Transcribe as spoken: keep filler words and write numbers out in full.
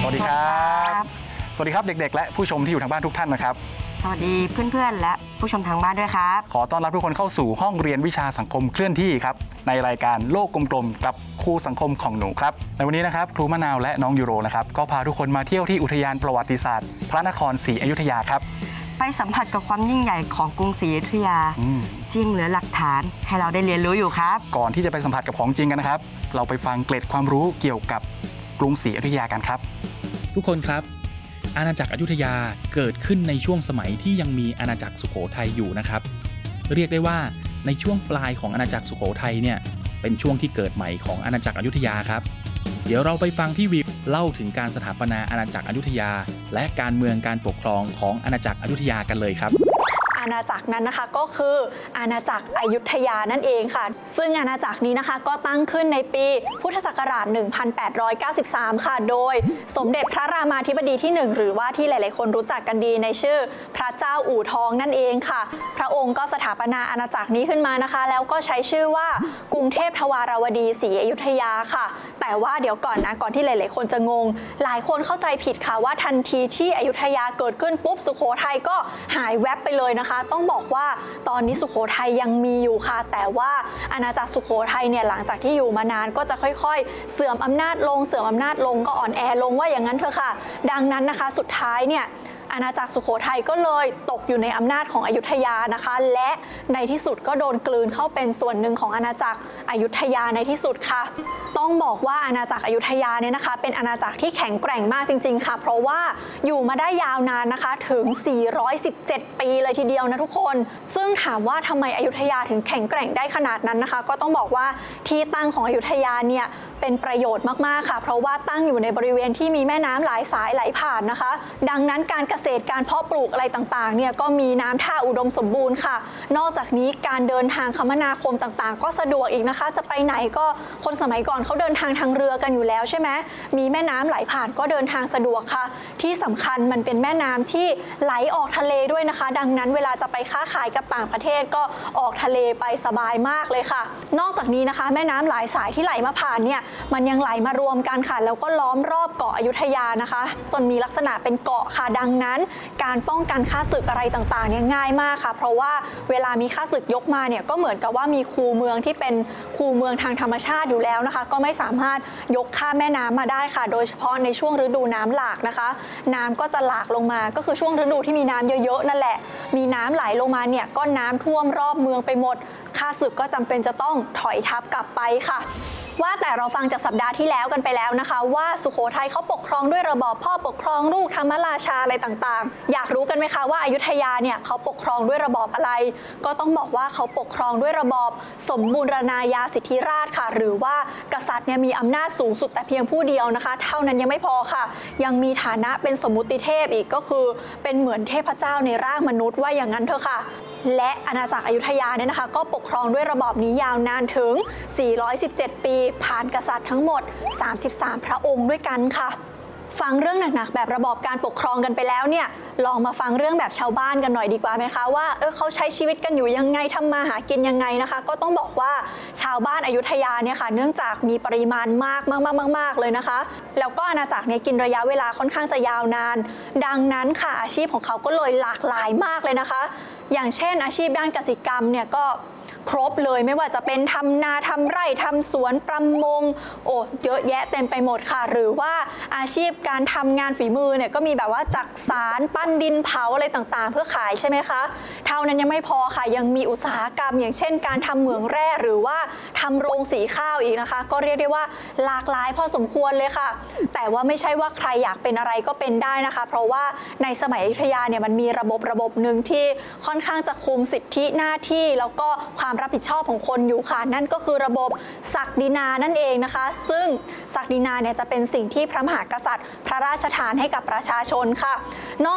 วัสดีครับสวัสดีครับเด็กๆและผู้ชมที่อยู่ทางบ้านทุกท่านนะครับสวัสดีเพื่อนๆและผู้ชมทางบ้านด้วยครับขอต้อนรับทุกคนเข้าสู่ห้องเรียนวิชาสังคมเคลื่อนที่ครับในรายการโลกกลมๆกับครูสังคมของหนูครับในวันนี้นะครับครูมะนาวและน้องยูโรนะครับก็พาทุกคนมาเที่ยวที่อุทยานประวัติศาสตร์พระนครศรีอยุธยาครับไปสัมผัสกับความยิ่งใหญ่ของกรุงศรีอยุธยาจริงเหลือหลักฐานให้เราได้เรียนรู้อยู่ครับก่อนที่จะไปสัมผัสกับของจริงกันนะครับเราไปฟังเกร็ดความรู้เกี่ยวกับกรุงศรีอยุธยากันครับทุกคนครับอาณาจักรอยุธยาเกิดขึ้นในช่วงสมัยที่ยังมีอาณาจักรสุโขทัยอยู่นะครับเรียกได้ว่าในช่วงปลายของอาณาจักรสุโขทัยเนี่ยเป็นช่วงที่เกิดใหม่ของอาณาจักรอยุธยาครับเดี๋ยวเราไปฟังพี่วิวเล่าถึงการสถาปนาอาณาจักรอยุธยาและการเมืองการปกครองของอาณาจักรอยุธยากันเลยครับอาณาจักรนั้นนะคะก็คืออาณาจักรอยุธยานั่นเองค่ะซึ่งอาณาจักรนี้นะคะก็ตั้งขึ้นในปีพุทธศักราช หนึ่งพันแปดร้อยเก้าสิบสาม ค่ะโดยสมเด็จพระรามาธิบดีที่ หนึ่งหรือว่าที่หลายๆคนรู้จักกันดีในชื่อพระเจ้าอู่ทองนั่นเองค่ะพระองค์ก็สถาปนาอาณาจักรนี้ขึ้นมานะคะแล้วก็ใช้ชื่อว่ากรุงเทพทวารวดีศรีอยุธยาค่ะแต่ว่าเดี๋ยวก่อนนะก่อนที่หลายๆคนจะงงหลายคนเข้าใจผิดค่ะว่าทันทีที่อยุธยาเกิดขึ้นปุ๊บสุโขทัยก็หายแวบไปเลยนะคะต้องบอกว่าตอนนี้สุโขทัยยังมีอยู่ค่ะแต่ว่าอาณาจักรสุโขทัยเนี่ยหลังจากที่อยู่มานานก็จะค่อยๆเสื่อมอำนาจลงเสื่อมอำนาจลงก็อ่อนแอลงว่าอย่างนั้นเถอะค่ะดังนั้นนะคะสุดท้ายเนี่ยอาณาจักรสุโขทัยก็เลยตกอยู่ในอำนาจของอยุธยานะคะและในที่สุดก็โดนกลืนเข้าเป็นส่วนหนึ่งของอาณาจักรอยุธยาในที่สุดค่ะต้องบอกว่าอาณาจักรอยุธยาเนี่ยนะคะเป็นอาณาจักรที่แข็งแกร่งมากจริงๆค่ะเพราะว่าอยู่มาได้ยาวนานนะคะถึงสี่ร้อยสิบเจ็ดปีเลยทีเดียวนะทุกคนซึ่งถามว่าทำไมอยุธยาถึงแข็งแกร่งได้ขนาดนั้นนะคะก็ต้องบอกว่าที่ตั้งของอยุธยาเนี่ยเป็นประโยชน์มากๆค่ะเพราะว่าตั้งอยู่ในบริเวณที่มีแม่น้ำหลายสายไหลผ่านนะคะดังนั้นการเกษตรการเพาะปลูกอะไรต่างๆเนี่ยก็มีน้ำท่าอุดมสมบูรณ์ค่ะนอกจากนี้การเดินทางคมนาคมต่างๆก็สะดวกอีกนะคะจะไปไหนก็คนสมัยก่อนเขาเดินทางทางเรือกันอยู่แล้วใช่ไหมมีแม่น้ำไหลผ่านก็เดินทางสะดวกค่ะที่สำคัญมันเป็นแม่น้ำที่ไหลออกทะเลด้วยนะคะดังนั้นเวลาจะไปค้าขายกับต่างประเทศก็ออกทะเลไปสบายมากเลยค่ะนอกจากนี้นะคะแม่น้ำหลายสายที่ไหลมาผ่านเนี่ยมันยังไหลมารวมกันค่ะแล้วก็ล้อมรอบเกาะอยุธยานะคะจนมีลักษณะเป็นเกาะค่ะดังนั้นการป้องกันข้าศึกอะไรต่างๆเนี่ยง่ายมากค่ะเพราะว่าเวลามีข้าศึกยกมาเนี่ยก็เหมือนกับว่ามีคูเมืองที่เป็นคูเมืองทางธรรมชาติอยู่แล้วนะคะก็ไม่สามารถยกข้ามแม่น้ำมาได้ค่ะโดยเฉพาะในช่วงฤดูน้ำหลากนะคะน้ำก็จะหลากลงมาก็คือช่วงฤดูที่มีน้ำเยอะๆนั่นแหละมีน้ำไหลลงมาเนี่ยก็น้ำท่วมรอบเมืองไปหมดข้าศึกก็จำเป็นจะต้องถอยทัพกลับไปค่ะว่าแต่เราฟังจากสัปดาห์ที่แล้วกันไปแล้วนะคะว่าสุโขทัยเขาปกครองด้วยระบอบพ่อปกครองลูกธรรมราชาอะไรต่างๆอยากรู้กันไหมคะว่าอยุธยาเนี่ยเขาปกครองด้วยระบอบอะไรก็ต้องบอกว่าเขาปกครองด้วยระบอบสมบูรณาญาสิทธิราชค่ะหรือว่ากษัตริย์เนี่ยมีอำนาจสูงสุดแต่เพียงผู้เดียวนะคะเท่านั้นยังไม่พอค่ะยังมีฐานะเป็นสมมุติเทพอีกก็คือเป็นเหมือนเทพเจ้าในร่างมนุษย์ว่าอย่างนั้นเถอะค่ะและอาณาจักรอยุธยาเนี่ยนะคะก็ปกครองด้วยระบอบนี้ยาวนานถึงสี่ร้อยสิบเจ็ดปีผ่านกษัตริย์ทั้งหมดสามสิบสามพระองค์ด้วยกันค่ะฟังเรื่องหนักๆแบบระบอบการปกครองกันไปแล้วเนี่ยลองมาฟังเรื่องแบบชาวบ้านกันหน่อยดีกว่าไหมคะว่าเออเขาใช้ชีวิตกันอยู่ยังไงทำมาหากินยังไงนะคะก็ต้องบอกว่าชาวบ้านอยุธยาเนี่ยค่ะเนื่องจากมีปริมาณมากมากมากมากเลยนะคะแล้วก็อาณาจักรเนี่ยกินระยะเวลาค่อนข้างจะยาวนานดังนั้นค่ะอาชีพของเขาก็เลยหลากหลายมากเลยนะคะอย่างเช่นอาชีพด้านกสิกรรมเนี่ยก็ครบเลยไม่ว่าจะเป็นทำนาทำไร่ทำสวนประมงโอ้เยอะแยะเต็มไปหมดค่ะหรือว่าอาชีพการทำงานฝีมือเนี่ยก็มีแบบว่าจักสานปั้นดินเผาอะไรต่างๆเพื่อขายใช่ไหมคะเท่านั้นยังไม่พอค่ะยังมีอุตสาหกรรมอย่างเช่นการทำเหมืองแร่หรือว่าทำโรงสีข้าวอีกนะคะก็เรียกได้ว่าหลากหลายพอสมควรเลยค่ะแต่ว่าไม่ใช่ว่าใครอยากเป็นอะไรก็เป็นได้นะคะเพราะว่าในสมัยอยุธยาเนี่ยมันมีระบบระบบหนึ่งที่ค่อนข้างจะคุมสิทธิหน้าที่แล้วก็ความรับผิดชอบของคนอยู่ค่ะนั่นก็คือระบบศักดินานั่นเองนะคะซึ่งศักดินาเนี่ยจะเป็นสิ่งที่พระมหากษัตริย์พระราชทานให้กับประชาชนค่ะนอก